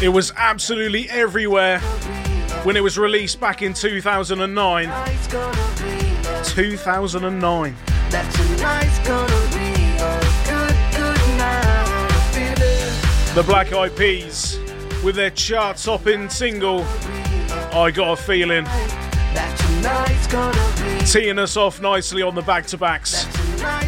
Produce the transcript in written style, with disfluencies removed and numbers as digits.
It was absolutely everywhere when it was released back in 2009. 2009. The Black Eyed Peas with their chart-topping single, I Got a Feeling, teeing us off nicely on the back-to-backs.